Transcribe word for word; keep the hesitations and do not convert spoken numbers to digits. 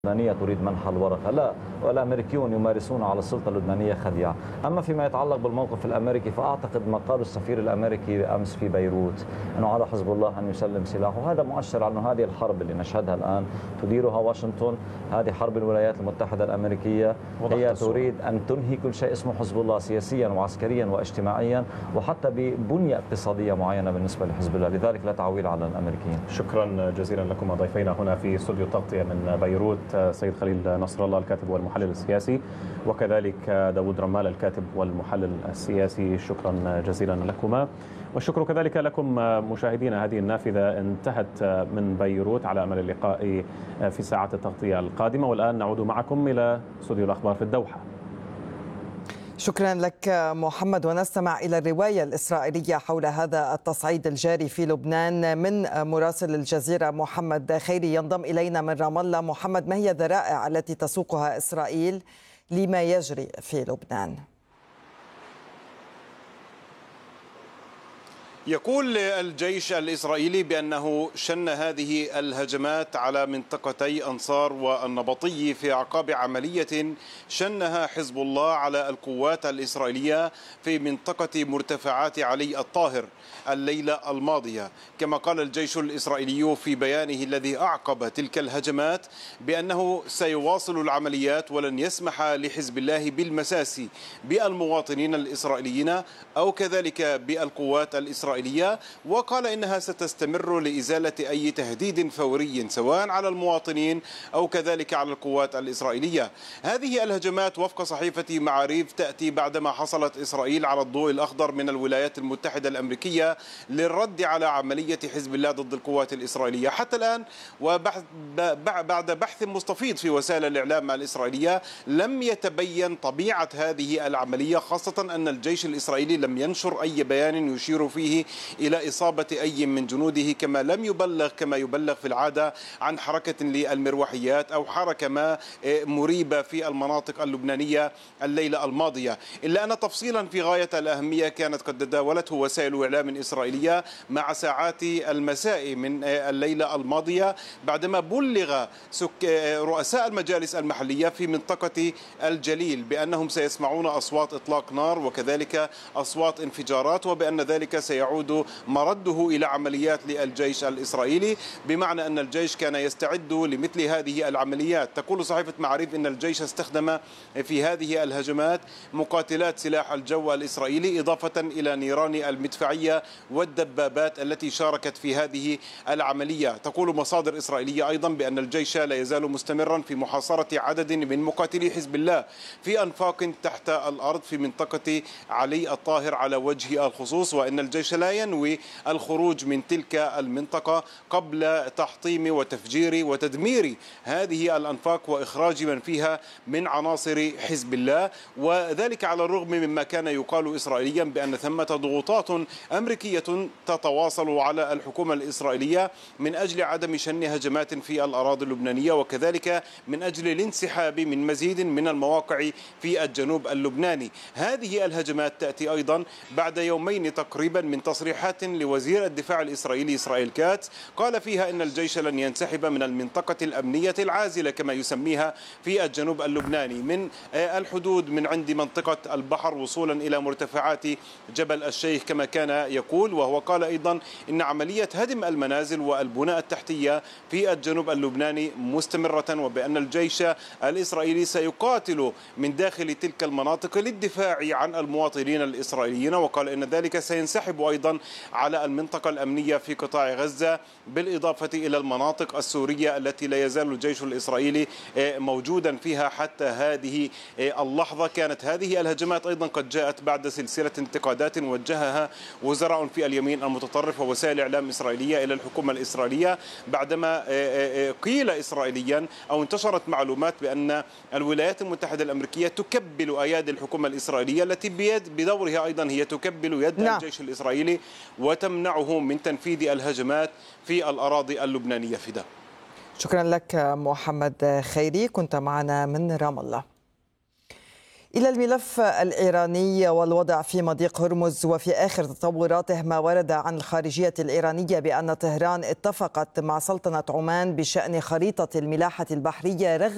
اللبنانية تريد منح الورقة، لا، والأمريكيون يمارسون على السلطة اللبنانية خديعة. أما فيما يتعلق بالموقف الأمريكي فأعتقد ما قاله السفير الأمريكي أمس في بيروت أنه على حزب الله أن يسلم سلاحه، وهذا مؤشر على أنه هذه الحرب اللي نشهدها الآن تديرها واشنطن، هذه حرب الولايات المتحدة الأمريكية، هي تريد أن تنهي كل شيء اسمه حزب الله سياسيا وعسكريا واجتماعيا وحتى ببنية اقتصادية معينة بالنسبة لحزب الله، لذلك لا تعويل على الأمريكيين. شكرا جزيلا لكم ضيفينا هنا في استوديو التغطية من بيروت، سيد خليل نصر الله الكاتب والمحلل السياسي، وكذلك داود رمال الكاتب والمحلل السياسي. شكرا جزيلا لكما، والشكر كذلك لكم مشاهدينا. هذه النافذة انتهت من بيروت، على أمل اللقاء في ساعات التغطية القادمة، والآن نعود معكم إلى استوديو الأخبار في الدوحة. شكرا لك محمد، ونستمع إلى الرواية الإسرائيلية حول هذا التصعيد الجاري في لبنان من مراسل الجزيرة محمد خيري ينضم إلينا من رام الله. محمد، ما هي الذرائع التي تسوقها إسرائيل لما يجري في لبنان؟ يقول الجيش الإسرائيلي بأنه شن هذه الهجمات على منطقتي أنصار والنبطي في أعقاب عملية شنها حزب الله على القوات الإسرائيلية في منطقة مرتفعات علي الطاهر الليلة الماضية. كما قال الجيش الإسرائيلي في بيانه الذي أعقب تلك الهجمات بأنه سيواصل العمليات ولن يسمح لحزب الله بالمساس بالمواطنين الإسرائيليين أو كذلك بالقوات الإسرائيلية، وقال إنها ستستمر لإزالة أي تهديد فوري سواء على المواطنين أو كذلك على القوات الإسرائيلية. هذه الهجمات وفق صحيفة معاريف تأتي بعدما حصلت إسرائيل على الضوء الأخضر من الولايات المتحدة الأمريكية للرد على عملية حزب الله ضد القوات الإسرائيلية. حتى الآن وبعد بحث مستفيض في وسائل الإعلام الإسرائيلية لم يتبين طبيعة هذه العملية، خاصة أن الجيش الإسرائيلي لم ينشر أي بيان يشير فيه إلى إصابة أي من جنوده، كما لم يبلغ كما يبلغ في العادة عن حركة للمروحيات أو حركة ما مريبة في المناطق اللبنانية الليلة الماضية. إلا أن تفصيلا في غاية الأهمية كانت قد تداولته وسائل إعلام إسرائيلية مع ساعات المساء من الليلة الماضية بعدما بلغ رؤساء المجالس المحلية في منطقة الجليل بأنهم سيسمعون أصوات إطلاق نار وكذلك أصوات انفجارات، وبأن ذلك سيعود مرده إلى عمليات للجيش الإسرائيلي، بمعنى أن الجيش كان يستعد لمثل هذه العمليات. تقول صحيفة معاريف أن الجيش استخدم في هذه الهجمات مقاتلات سلاح الجو الإسرائيلي إضافة إلى نيران المدفعية والدبابات التي شاركت في هذه العملية. تقول مصادر إسرائيلية أيضا بأن الجيش لا يزال مستمرا في محاصرة عدد من مقاتلي حزب الله في أنفاق تحت الأرض في منطقة علي الطاهر على وجه الخصوص، وأن الجيش لا ينوي الخروج من تلك المنطقة قبل تحطيم وتفجير وتدمير هذه الأنفاق وإخراج من فيها من عناصر حزب الله. وذلك على الرغم مما كان يقال إسرائيليا بأن ثمة ضغوطات أمريكية تتواصل على الحكومة الإسرائيلية من أجل عدم شن هجمات في الأراضي اللبنانية وكذلك من أجل الانسحاب من مزيد من المواقع في الجنوب اللبناني. هذه الهجمات تأتي أيضا بعد يومين تقريبا من تصريحات لوزير الدفاع الإسرائيلي إسرائيل كاتس قال فيها إن الجيش لن ينسحب من المنطقة الأمنية العازلة كما يسميها في الجنوب اللبناني من الحدود من عند منطقة البحر وصولا إلى مرتفعات جبل الشيخ كما كان يقول. وهو قال أيضا إن عملية هدم المنازل والبناء التحتية في الجنوب اللبناني مستمرة، وبأن الجيش الإسرائيلي سيقاتل من داخل تلك المناطق للدفاع عن المواطنين الإسرائيليين. وقال إن ذلك سينسحب أيضا على المنطقة الأمنية في قطاع غزة بالإضافة إلى المناطق السورية التي لا يزال الجيش الإسرائيلي موجودا فيها حتى هذه اللحظة. كانت هذه الهجمات أيضا قد جاءت بعد سلسلة انتقادات وجهها وزراء في اليمين المتطرف ووسائل إعلام إسرائيلية إلى الحكومة الإسرائيلية بعدما قيل إسرائيليا أو انتشرت معلومات بأن الولايات المتحدة الأمريكية تكبل أيادي الحكومة الإسرائيلية التي بيد بدورها أيضا هي تكبل يد نعم. الجيش الإسرائيلي وتمنعه من تنفيذ الهجمات في الأراضي اللبنانية. فدا. شكرا لك محمد خيري، كنت معنا من رام الله. إلى الملف الإيراني والوضع في مضيق هرمز وفي آخر تطوراته، ما ورد عن الخارجية الإيرانية بأن طهران اتفقت مع سلطنة عمان بشأن خريطة الملاحة البحرية رغم